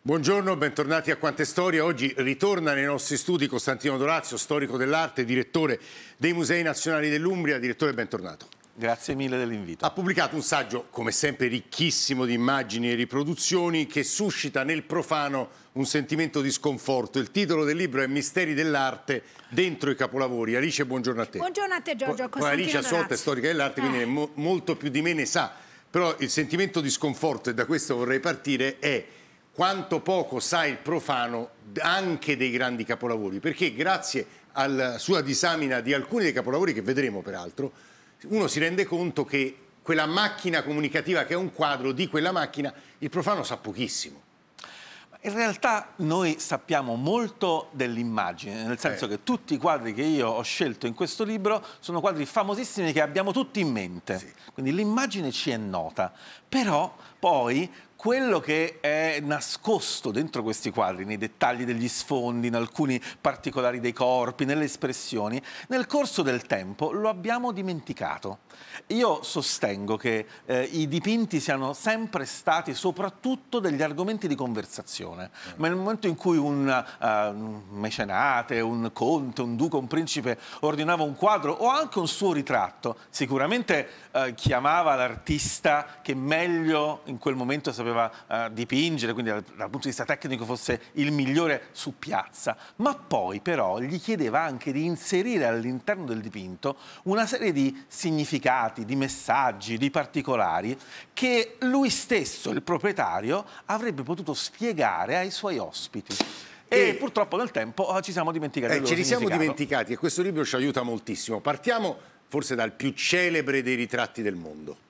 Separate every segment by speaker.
Speaker 1: Buongiorno, bentornati a Quante Storie. Oggi ritorna nei nostri studi Costantino Dorazio, storico dell'arte, direttore dei Musei Nazionali dell'Umbria. Direttore, bentornato.
Speaker 2: Grazie mille dell'invito.
Speaker 1: Ha pubblicato un saggio, come sempre, ricchissimo di immagini e riproduzioni, che suscita nel profano un sentimento di sconforto. Il titolo del libro è Misteri dell'arte dentro i capolavori. Alice, buongiorno a te.
Speaker 3: Buongiorno a te, Giorgio.
Speaker 1: Alice a sua volta è storica dell'arte, quindi molto più di me ne sa. Però il sentimento di sconforto, e da questo vorrei partire, è quanto poco sa il profano anche dei grandi capolavori, perché grazie alla sua disamina di alcuni dei capolavori, che vedremo peraltro, uno si rende conto che quella macchina comunicativa che è un quadro, di quella macchina il profano sa pochissimo.
Speaker 2: In realtà noi sappiamo molto dell'immagine, nel senso che tutti i quadri che io ho scelto in questo libro sono quadri famosissimi che abbiamo tutti in mente. Sì. Quindi l'immagine ci è nota, però poi quello che è nascosto dentro questi quadri, nei dettagli degli sfondi, in alcuni particolari dei corpi, nelle espressioni, nel corso del tempo lo abbiamo dimenticato. Io sostengo che i dipinti siano sempre stati soprattutto degli argomenti di conversazione, ma nel momento in cui un mecenate, un conte, un duca, un principe ordinava un quadro o anche un suo ritratto, sicuramente chiamava l'artista che meglio in quel momento sapeva dipingere, quindi dal punto di vista tecnico fosse il migliore su piazza, ma poi però gli chiedeva anche di inserire all'interno del dipinto una serie di significati, di messaggi, di particolari che lui stesso, il proprietario, avrebbe potuto spiegare ai suoi ospiti. E purtroppo nel tempo ci siamo dimenticati.
Speaker 1: Ce li siamo dimenticati, e questo libro ci aiuta moltissimo. Partiamo forse dal più celebre dei ritratti del mondo.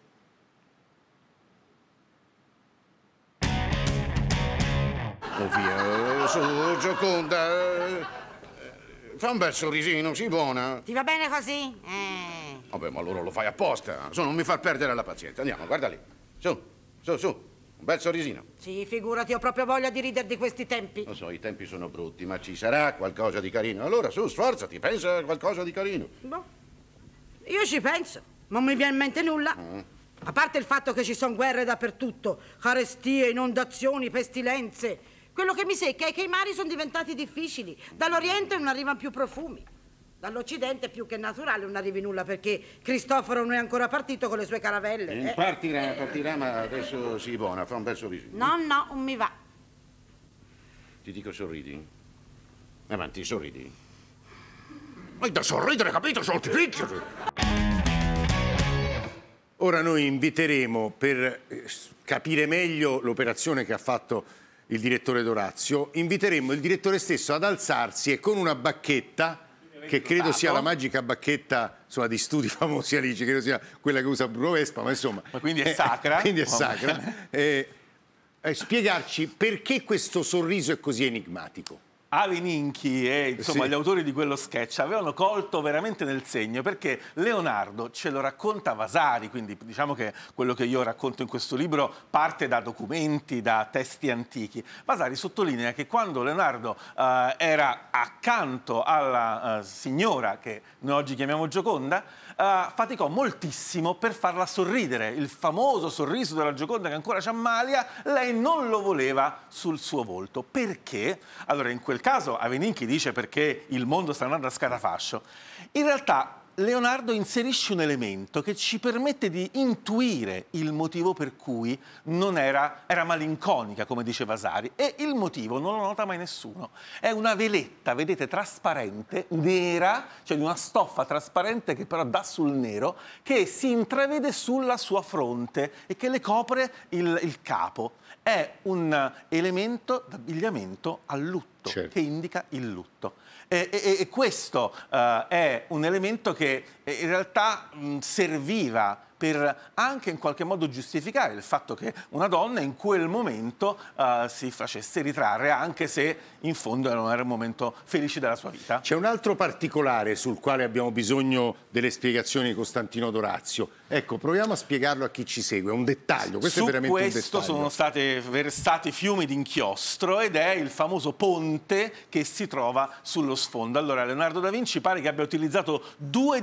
Speaker 4: Oh via, su, Gioconda, fa un bel sorrisino, sii buona.
Speaker 5: Ti va bene così?
Speaker 4: Vabbè, ma allora lo fai apposta. Su, non mi far perdere la pazienza. Andiamo, guarda lì. Su, un bel sorrisino.
Speaker 5: Sì, figurati, ho proprio voglia di ridere di questi tempi.
Speaker 4: Lo so, i tempi sono brutti, ma ci sarà qualcosa di carino. Allora, su, sforzati, pensa a qualcosa di carino.
Speaker 5: Boh, io ci penso, non mi viene in mente nulla. A parte il fatto che ci sono guerre dappertutto, carestie, inondazioni, pestilenze. Quello che mi secca è che i mari sono diventati difficili. Dall'Oriente non arrivano più profumi. Dall'Occidente più che naturale non arrivi nulla, perché Cristoforo non è ancora partito con le sue caravelle.
Speaker 4: Partirà, ma adesso sii buona, fa un bel sorrisino.
Speaker 5: No, non mi va.
Speaker 4: Ti dico sorridi. Avanti, sorridi. Ma da sorridere, capito? Sono ti picchio.
Speaker 1: Ora noi inviteremo, per capire meglio l'operazione che ha fatto il direttore Dorazio, inviteremo il direttore stesso ad alzarsi e con una bacchetta, che credo sia la magica bacchetta, insomma, di studi famosi, Alice, credo sia quella che usa Bruno Vespa, ma insomma...
Speaker 2: Ma quindi è sacra.
Speaker 1: Quindi è sacra. Spiegarci perché questo sorriso è così enigmatico.
Speaker 2: Avi Ninchi e insomma gli autori di quello sketch avevano colto veramente nel segno, perché Leonardo ce lo racconta Vasari, quindi diciamo che quello che io racconto in questo libro parte da documenti, da testi antichi. Vasari sottolinea che quando Leonardo era accanto alla signora che noi oggi chiamiamo Gioconda, faticò moltissimo per farla sorridere. Il famoso sorriso della Gioconda che ancora c'ammalia, lei non lo voleva sul suo volto. Perché? Allora, in quel caso Aveninchi dice perché il mondo sta andando a scatafascio. In realtà Leonardo inserisce un elemento che ci permette di intuire il motivo per cui non era malinconica, come dice Vasari, e il motivo non lo nota mai nessuno. È una veletta, vedete, trasparente, nera, cioè di una stoffa trasparente che però dà sul nero, che si intravede sulla sua fronte e che le copre il capo. È un elemento d'abbigliamento al lutto, certo, che indica il lutto. E questo è un elemento che in realtà serviva per anche in qualche modo giustificare il fatto che una donna in quel momento si facesse ritrarre, anche se in fondo non era un momento felice della sua vita.
Speaker 1: C'è un altro particolare sul quale abbiamo bisogno delle spiegazioni di Costantino Dorazio. Ecco, proviamo a spiegarlo a chi ci segue. È un dettaglio, questo è veramente un dettaglio.
Speaker 2: Su questo sono stati versati fiumi di inchiostro ed è il famoso ponte che si trova sullo sfondo. Allora, Leonardo da Vinci pare che abbia utilizzato due